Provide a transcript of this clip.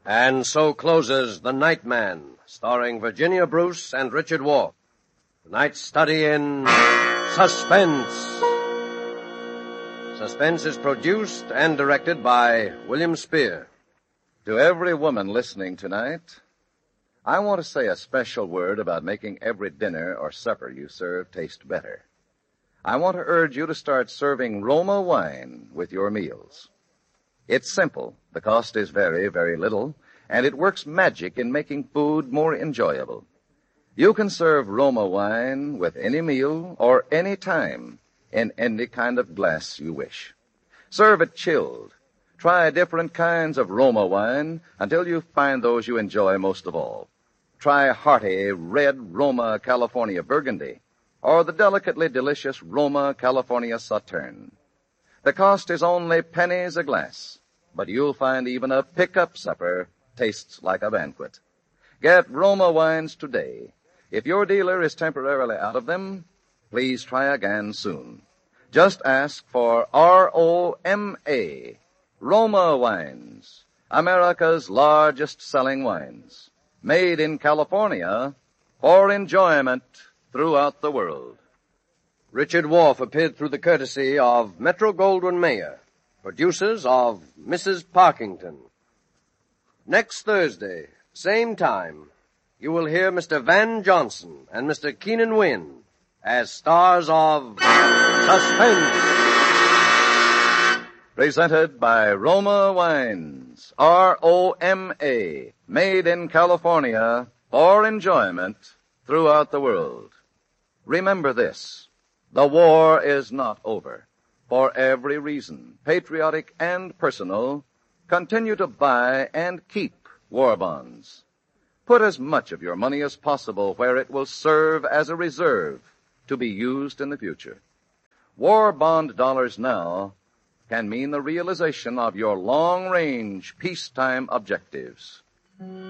And so closes The Night Man, starring Virginia Bruce and Richard Wolff. Tonight's study in suspense. Suspense is produced and directed by William Spear. To every woman listening tonight, I want to say a special word about making every dinner or supper you serve taste better. I want to urge you to start serving Roma wine with your meals. It's simple. The cost is very, very little, and it works magic in making food more enjoyable. You can serve Roma wine with any meal or any time in any kind of glass you wish. Serve it chilled. Try different kinds of Roma wine until you find those you enjoy most of all. Try hearty red Roma California Burgundy or the delicately delicious Roma California Sauterne. The cost is only pennies a glass, but you'll find even a pick-up supper tastes like a banquet. Get Roma wines today. If your dealer is temporarily out of them, please try again soon. Just ask for R-O-M-A, Roma Wines, America's largest selling wines, made in California for enjoyment throughout the world. Richard Wolff appeared through the courtesy of Metro-Goldwyn-Mayer, producers of Mrs. Parkington. Next Thursday, same time, you will hear Mr. Van Johnson and Mr. Keenan Wynn as stars of Suspense. Presented by Roma Wines, R-O-M-A, made in California for enjoyment throughout the world. Remember this, the war is not over. For every reason, patriotic and personal, continue to buy and keep war bonds. Put as much of your money as possible where it will serve as a reserve to be used in the future. War bond dollars now can mean the realization of your long-range peacetime objectives.